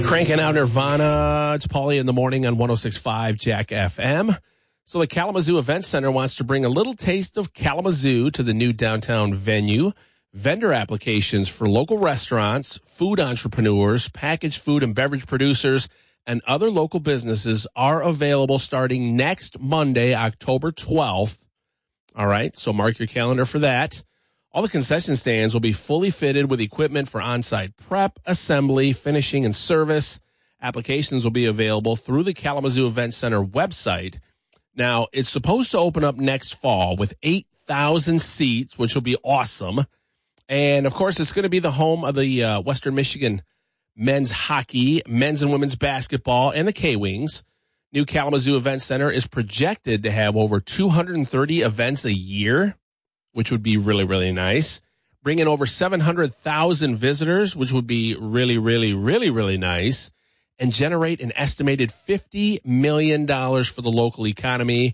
Cranking out Nirvana. It's Paulie in the morning on 106.5 Jack FM. So the Kalamazoo Event Center wants to bring a little taste of Kalamazoo to the new downtown venue. Vendor applications for local restaurants, food entrepreneurs, packaged food and beverage producers, and other local businesses are available starting next Monday, October 12th. All right, so mark your calendar for that. All the concession stands will be fully fitted with equipment for on-site prep, assembly, finishing, and service. Applications will be available through the Kalamazoo Event Center website. Now, it's supposed to open up next fall with 8,000 seats, which will be awesome. And, of course, it's going to be the home of the Western Michigan men's hockey, men's and women's basketball, and the K-Wings. New Kalamazoo Event Center is projected to have over 230 events a year, which would be really, really nice. Bring in over 700,000 visitors, which would be really, really, really, really nice. And generate an estimated $50 million for the local economy.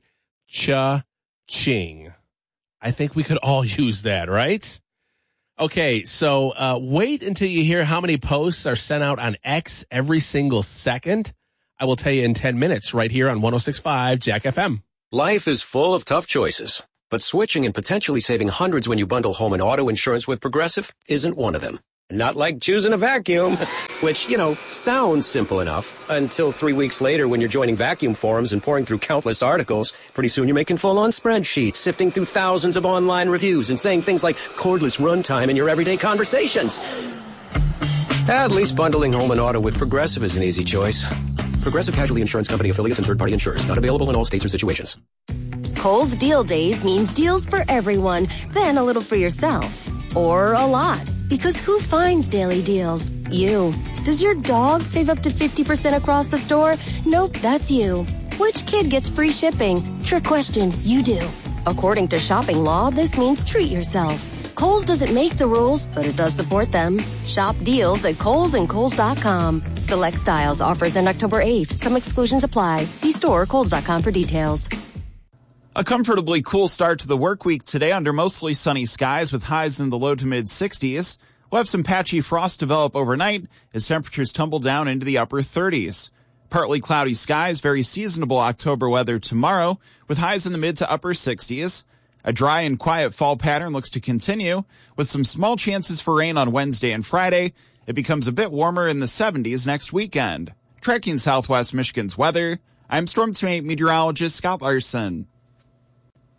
Cha-ching. I think we could all use that, right? Okay, so wait until you hear how many posts are sent out on X every single second. I will tell you in 10 minutes right here on 106.5 Jack FM. Life is full of tough choices, but switching and potentially saving hundreds when you bundle home and auto insurance with Progressive isn't one of them. Not like choosing a vacuum, which, sounds simple enough until 3 weeks later when you're joining vacuum forums and pouring through countless articles. Pretty soon you're making full-on spreadsheets, sifting through thousands of online reviews and saying things like cordless runtime in your everyday conversations. At least bundling home and auto with Progressive is an easy choice. Progressive Casualty Insurance Company affiliates and third-party insurers. Not available in all states or situations. Kohl's Deal Days means deals for everyone, then a little for yourself. Or a lot. Because who finds daily deals? You. Does your dog save up to 50% across the store? Nope, that's you. Which kid gets free shipping? Trick question, you do. According to shopping law, this means treat yourself. Kohl's doesn't make the rules, but it does support them. Shop deals at Kohl's and Kohl's.com. Select styles, offers end October 8th. Some exclusions apply. See store or Kohl's.com for details. A comfortably cool start to the work week today under mostly sunny skies with highs in the low to mid 60s. We'll have some patchy frost develop overnight as temperatures tumble down into the upper 30s. Partly cloudy skies, very seasonable October weather tomorrow with highs in the mid to upper 60s. A dry and quiet fall pattern looks to continue with some small chances for rain on Wednesday and Friday. It becomes a bit warmer in the 70s next weekend. Tracking Southwest Michigan's weather, I'm Storm Team 8 meteorologist Scott Larson.